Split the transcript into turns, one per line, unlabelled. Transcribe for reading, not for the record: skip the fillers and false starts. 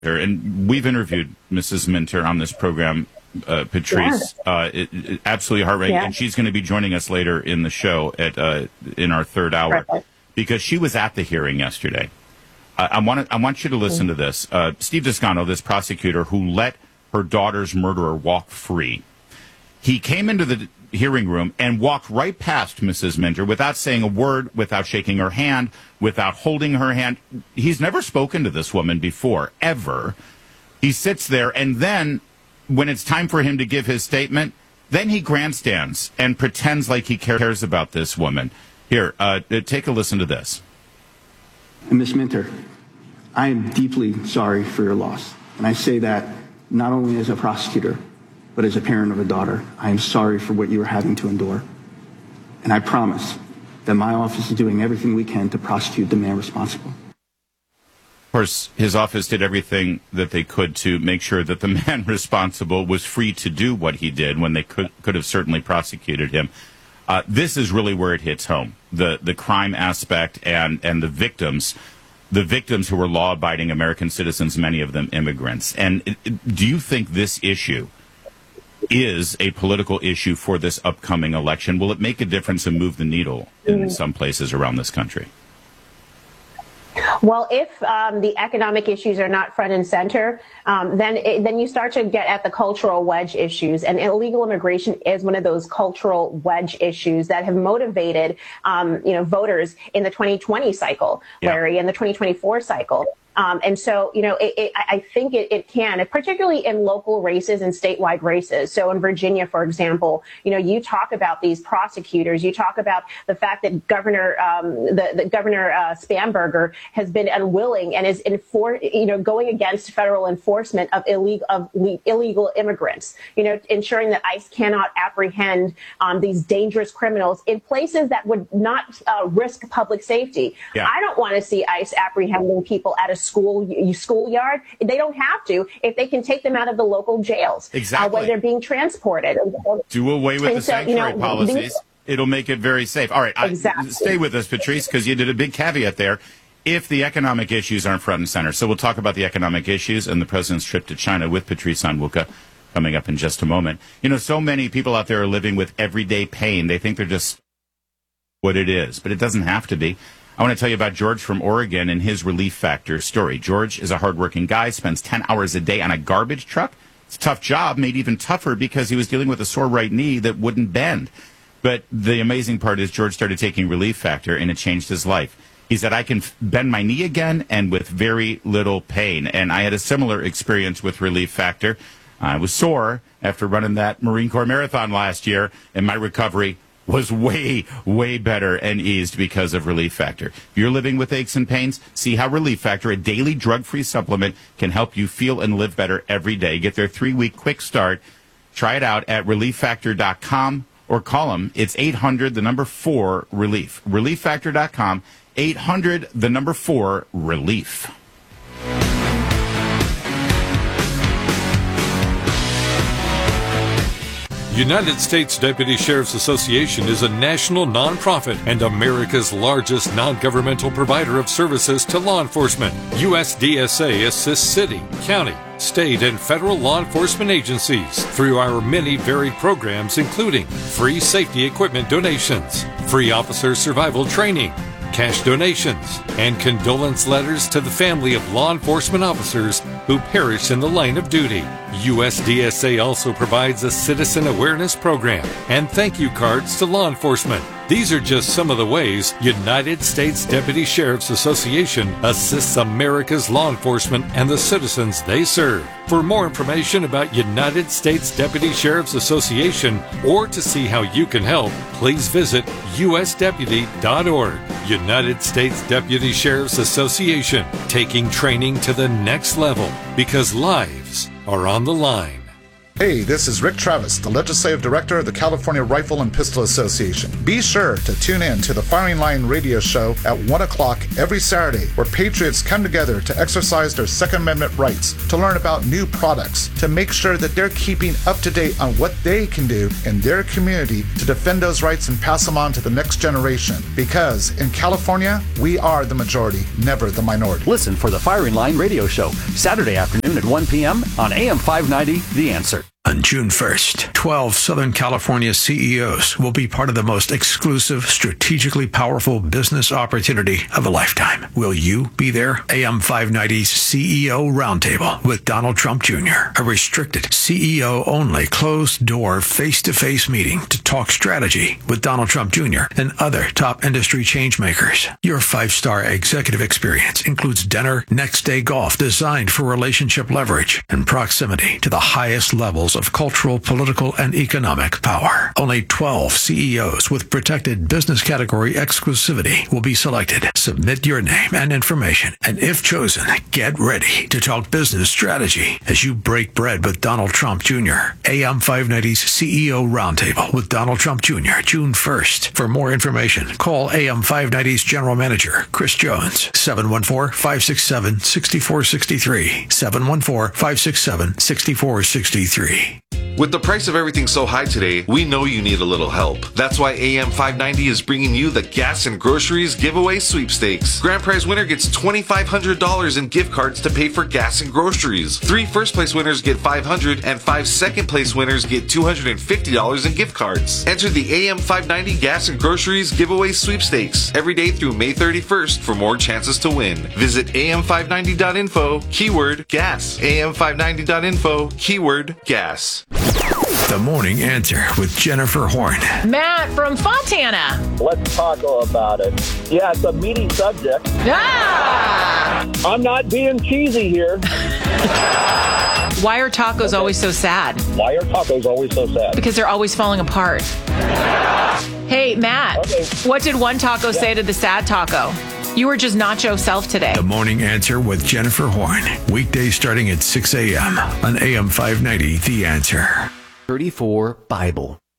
And we've interviewed Mrs. Minter on this program, Patrice. Absolutely heart-wrenching. And she's going to be joining us later in the show in our third hour because she was at the hearing yesterday. I want you to listen to this. Steve Descano, this prosecutor who let her daughter's murderer walk free, he came into the hearing room and walked right past Mrs. Minter without saying a word, without shaking her hand, without holding her hand. He's never spoken to this woman before, ever. He sits there, and then when it's time for him to give his statement, then he grandstands and pretends like he cares about this woman. Here, take a listen to this.
Ms. Minter, I am deeply sorry for your loss. And I say that not only as a prosecutor, but as a parent of a daughter. I am sorry for what you are having to endure. And I promise that my office is doing everything we can to prosecute the man responsible.
Of course, his office did everything that they could to make sure that the man responsible was free to do what he did when they could have certainly prosecuted him. This is really where it hits home, the crime aspect and the victims who were law-abiding American citizens, many of them immigrants. And do you think this issue is a political issue for this upcoming election? Will it make a difference and move the needle in some places around this country?
Well, if the economic issues are not front and center, then you start to get at the cultural wedge issues. And illegal immigration is one of those cultural wedge issues that have motivated, voters in the 2020 cycle, Larry, and the 2024 cycle. And so, I think it can, particularly in local races and statewide races. So in Virginia, for example, you talk about these prosecutors, you talk about the fact that Governor Spanberger has been unwilling and is going against federal enforcement of illegal immigrants, ensuring that ICE cannot apprehend these dangerous criminals in places that would not risk public safety. Yeah. I don't want to see ICE apprehending people at a schoolyard. They don't have to if they can take them out of the local jails when they're being transported.
Do away with the sanctuary policies. It'll make it very safe. All right, stay with us, Patrice, because you did a big caveat there. If the economic issues aren't front and center. So we'll talk about the economic issues and the president's trip to China with Patrice Onwuka coming up in just a moment. So many people out there are living with everyday pain. They think they're just what it is, but it doesn't have to be. I want to tell you about George from Oregon and his Relief Factor story. George is a hardworking guy, spends 10 hours a day on a garbage truck. It's a tough job, made even tougher because he was dealing with a sore right knee that wouldn't bend. But the amazing part is George started taking Relief Factor, and it changed his life. He said, I can bend my knee again and with very little pain. And I had a similar experience with Relief Factor. I was sore after running that Marine Corps Marathon last year, and my recovery was way, way better and eased because of Relief Factor. If you're living with aches and pains, see how Relief Factor, a daily drug-free supplement, can help you feel and live better every day. Get their 3-week quick start. Try it out at ReliefFactor.com or call them. It's 800-4-RELIEF. ReliefFactor.com, 800-4-RELIEF.
United States Deputy Sheriff's Association is a national nonprofit and America's largest non-governmental provider of services to law enforcement. USDSA assists city, county, state, and federal law enforcement agencies through our many varied programs, including free safety equipment donations, free officer survival training, cash donations, and condolence letters to the family of law enforcement officers who perish in the line of duty. USDSA also provides a citizen awareness program and thank you cards to law enforcement. These are just some of the ways United States Deputy Sheriff's Association assists America's law enforcement and the citizens they serve. For more information about United States Deputy Sheriff's Association or to see how you can help, please visit usdeputy.org. United States Deputy Sheriff's Association, taking training to the next level because lives are on the line.
Hey, this is Rick Travis, the Legislative Director of the California Rifle and Pistol Association. Be sure to tune in to the Firing Line radio show at 1 o'clock every Saturday, where patriots come together to exercise their Second Amendment rights, to learn about new products, to make sure that they're keeping up to date on what they can do in their community to defend those rights and pass them on to the next generation. Because in California, we are the majority, never the minority.
Listen for the Firing Line radio show, Saturday afternoon at 1 p.m. on AM 590, The Answer.
On June 1st, 12 Southern California CEOs will be part of the most exclusive, strategically powerful business opportunity of a lifetime. Will you be there? AM 590's CEO Roundtable with Donald Trump Jr., a restricted, CEO-only, closed-door, face-to-face meeting to talk strategy with Donald Trump Jr. and other top industry changemakers. Your 5-star executive experience includes dinner, next-day golf designed for relationship leverage and proximity to the highest levels of cultural, political, and economic power. Only 12 CEOs with protected business category exclusivity will be selected. Submit your name and information, and if chosen, get ready to talk business strategy as you break bread with Donald Trump Jr. AM 590's CEO Roundtable with Donald Trump Jr., June 1st. For more information, call AM 590's General Manager, Chris Jones, 714-567-6463, 714-567-6463.
With the price of everything so high today, we know you need a little help. That's why AM 590 is bringing you the Gas and Groceries Giveaway Sweepstakes. Grand prize winner gets $2,500 in gift cards to pay for gas and groceries. 3 first-place winners get $500, and 5 second-place winners get $250 in gift cards. Enter the AM 590 Gas and Groceries Giveaway Sweepstakes every day through May 31st for more chances to win. Visit am590.info, keyword gas. am590.info, keyword gas.
The Morning Answer with Jennifer Horn.
Matt from Fontana.
Let's talk about it. Yeah, it's a meaty subject.
Ah!
I'm not being cheesy here.
Why are tacos always so sad?
Why are tacos always so sad?
Because they're always falling apart. Hey, Matt,
okay.
What did one taco say to the sad taco? You were just not yourself today.
The Morning Answer with Jennifer Horn. Weekdays starting at 6 a.m. on AM 590, The Answer.
34 Bible.